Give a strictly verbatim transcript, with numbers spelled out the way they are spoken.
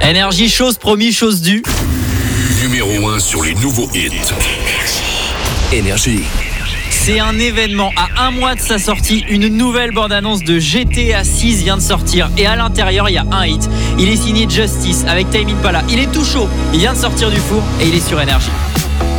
Énergie, chose promis, chose due. Numéro un sur les nouveaux hits. Énergie. C'est un événement. À un mois de sa sortie, une nouvelle bande-annonce de G T A six vient de sortir. Et à l'intérieur, il y a un hit. Il est signé Justice avec Tame Impala. Il est tout chaud. Il vient de sortir du four et il est sur Énergie.